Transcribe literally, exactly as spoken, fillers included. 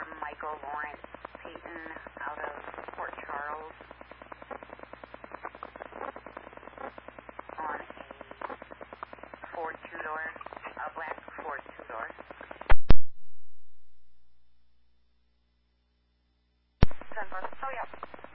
for Michael Lawrence Payton out of Port Charles on a Ford two-door, a black Ford two-door. ten four, oh yeah.